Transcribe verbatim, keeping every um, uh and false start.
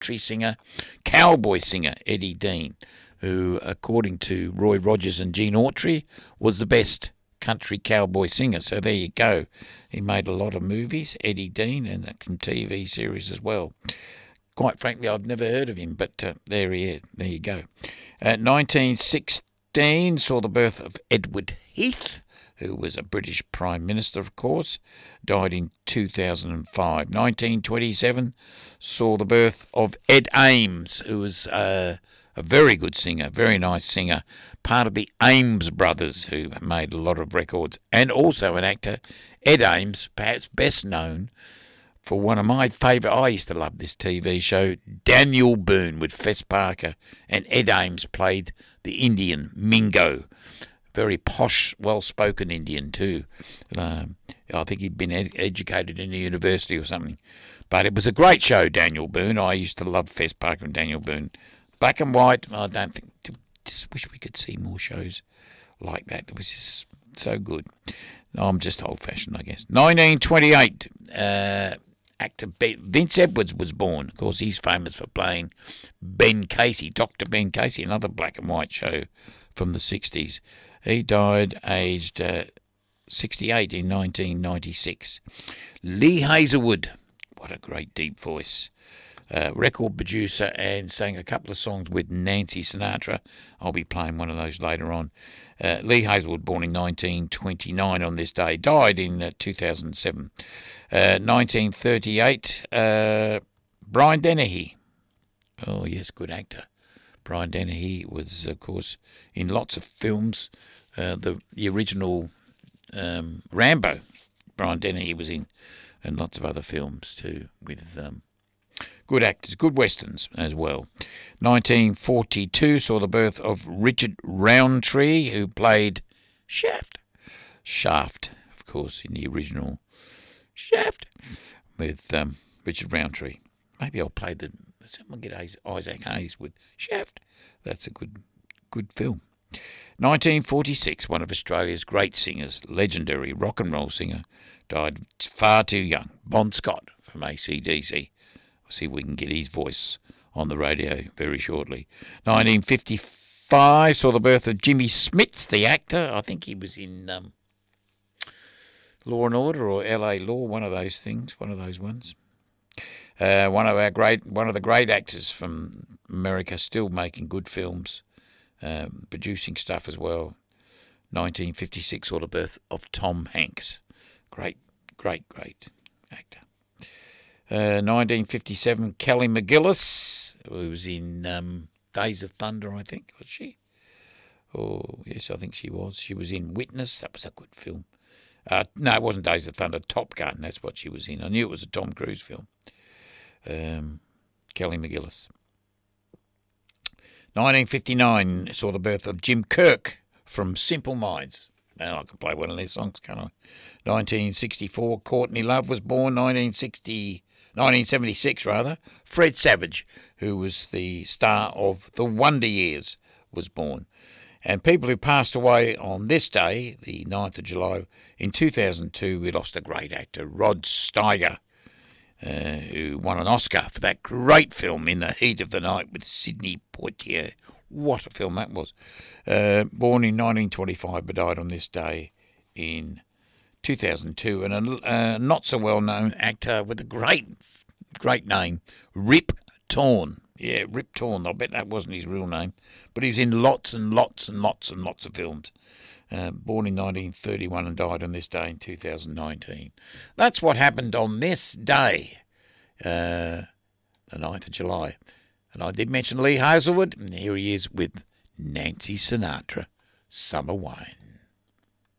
country singer, cowboy singer Eddie Dean, who, according to Roy Rogers and Gene Autry, was the best country cowboy singer. So there you go. He made a lot of movies, Eddie Dean, and some T V series as well. Quite frankly, I've never heard of him, but uh, there he is. There you go. Uh, nineteen sixteen saw the birth of Edward Heath, who was a British Prime Minister, of course, died in two thousand five. nineteen twenty-seven saw the birth of Ed Ames, who was uh, a very good singer, very nice singer, part of the Ames brothers, who made a lot of records, and also an actor. Ed Ames, perhaps best known for one of my favourite, I used to love this T V show, Daniel Boone with Fess Parker, and Ed Ames played the Indian Mingo. Very posh, well-spoken Indian too. Um, I think he'd been ed- educated in a university or something. But it was a great show, Daniel Boone. I used to love Fess Parker and Daniel Boone. Black and white, I don't think, just wish we could see more shows like that. It was just so good. No, I'm just old-fashioned, I guess. nineteen twenty-eight, uh, actor Vince Edwards was born. Of course, he's famous for playing Ben Casey, Doctor Ben Casey, another black and white show from the sixties. He died aged uh, sixty-eight in nineteen ninety-six. Lee Hazelwood, what a great deep voice. Uh, record producer and sang a couple of songs with Nancy Sinatra. I'll be playing one of those later on. Uh, Lee Hazelwood, born in nineteen twenty-nine on this day, died in uh, two thousand seven. Uh, nineteen thirty-eight, uh, Brian Dennehy. Oh, yes, good actor. Brian Dennehy was, of course, in lots of films. Uh, the, the original um, Rambo, Brian Dennehy was in, and lots of other films too, with um, good actors, good westerns as well. nineteen forty-two saw the birth of Richard Roundtree, who played Shaft. Shaft, of course, in the original Shaft, with um, Richard Roundtree. Maybe I'll play the... Someone get Isaac Hayes with Shaft. That's a good good film. nineteen forty-six, one of Australia's great singers, legendary rock and roll singer, died far too young. Bon Scott from A C D C. We'll see if we can get his voice on the radio very shortly. nineteen fifty-five saw the birth of Jimmy Smits, the actor. I think he was in um, Law and Order or L A Law, one of those things, one of those ones. Uh, one of our great, one of the great actors from America, still making good films, um, producing stuff as well. nineteen fifty-six saw the birth of Tom Hanks, great, great, great actor. Uh, nineteen fifty-seven, Kelly McGillis, who was in um, Days of Thunder, I think, was she? Oh yes, I think she was. She was in Witness. That was a good film. Uh, no, it wasn't Days of Thunder. Top Gun. That's what she was in. I knew it was a Tom Cruise film. Um, Kelly McGillis. nineteen fifty-nine saw the birth of Jim Kirk from Simple Minds. Now I can play one of their songs, can't I? nineteen sixty-four, Courtney Love was born. nineteen sixty, nineteen seventy-six, rather. Fred Savage, who was the star of The Wonder Years, was born. And people who passed away on this day, the ninth of July, in two thousand two, we lost a great actor, Rod Steiger, uh, who won an Oscar for that great film In the Heat of the Night with Sidney Poitier. What a film that was. Uh, born in nineteen twenty-five, but died on this day in two thousand two. And a uh, not-so-well-known actor with a great, great name, Rip Torn. Yeah, Rip Torn. I bet that wasn't his real name. But he was in lots and lots and lots and lots of films. Uh, born in nineteen thirty-one and died on this day in two thousand nineteen. That's what happened on this day, uh, the ninth of July. And I did mention Lee Hazelwood, and here he is with Nancy Sinatra, Summer Wine.